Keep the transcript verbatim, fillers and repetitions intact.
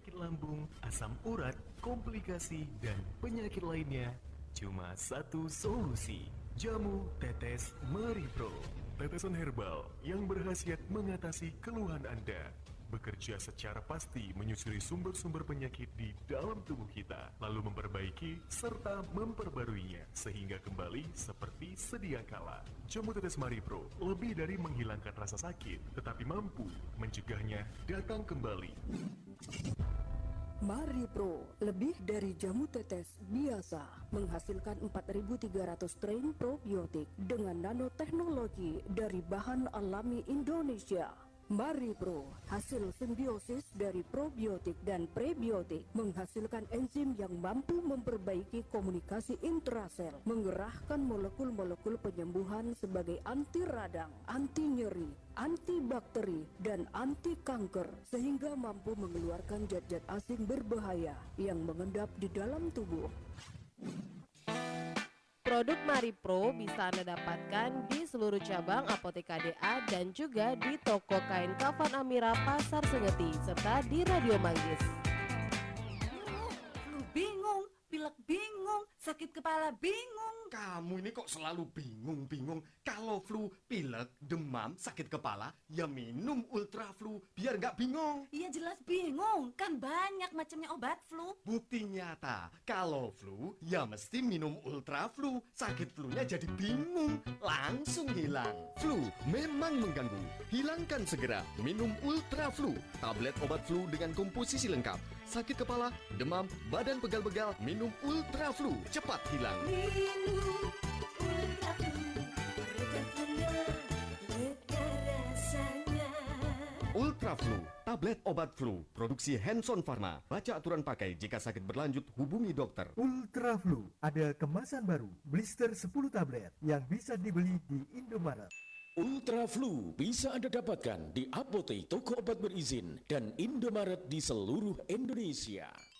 penyakit lambung, asam urat, komplikasi, dan penyakit lainnya, cuma satu solusi. Jamu tetes Maripro. Tetesan herbal yang berkhasiat mengatasi keluhan Anda. Bekerja secara pasti menyusuri sumber-sumber penyakit di dalam tubuh kita, lalu memperbaiki serta memperbaruinya sehingga kembali seperti sedia kala. Jamu tetes Maripro lebih dari menghilangkan rasa sakit, tetapi mampu mencegahnya datang kembali. Maripro, lebih dari jamu tetes biasa, menghasilkan empat ribu tiga ratus strain probiotik dengan nanoteknologi dari bahan alami Indonesia. Maripro, hasil simbiosis dari probiotik dan prebiotik, menghasilkan enzim yang mampu memperbaiki komunikasi intrasel, mengerahkan molekul-molekul penyembuhan sebagai anti radang, anti nyeri, antibakteri, dan anti kanker, sehingga mampu mengeluarkan zat-zat asing berbahaya yang mengendap di dalam tubuh. Produk Maripro bisa Anda dapatkan di seluruh cabang Apotek K D A dan juga di toko kain Kafan Amira Pasar Sengeti serta di Radio Manggis. Lu bingung, pilek bingung, sakit kepala bingung. Kamu ini kok selalu bingung-bingung. Kalau flu, pilek, demam, sakit kepala, ya minum Ultra Flu biar nggak bingung. Iya jelas bingung, kan banyak macamnya obat flu. Bukti nyata, kalau flu, ya mesti minum Ultra Flu. Sakit flunya jadi bingung, langsung hilang. Flu memang mengganggu. Hilangkan segera. Minum Ultra Flu. Tablet obat flu dengan komposisi lengkap. Sakit kepala, demam, badan pegal-pegal, minum Ultra Flu. Cepat hilang. Minum Ultra Flu, reda flunya, lega rasanya. Ultra Flu, tablet obat flu, produksi Hanson Pharma. Baca aturan pakai, jika sakit berlanjut hubungi dokter. Ultra Flu ada kemasan baru, blister sepuluh tablet yang bisa dibeli di Indomaret. Ultra Flu bisa Anda dapatkan di apotek, toko obat berizin, dan Indomaret di seluruh Indonesia.